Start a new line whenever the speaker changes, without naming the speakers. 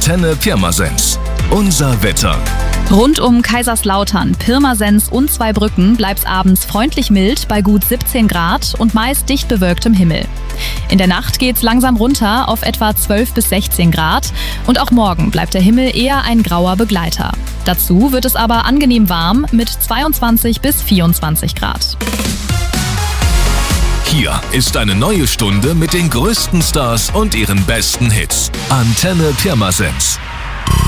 Antenne Pirmasens. Unser Wetter.
Rund um Kaiserslautern, Pirmasens und Zweibrücken bleibt's abends freundlich mild bei gut 17 Grad und meist dicht bewölktem Himmel. In der Nacht geht's langsam runter auf etwa 12 bis 16 Grad und auch morgen bleibt der Himmel eher ein grauer Begleiter. Dazu wird es aber angenehm warm mit 22 bis 24 Grad.
Hier ist eine neue Stunde mit den größten Stars und ihren besten Hits. Antenne Pirmasens.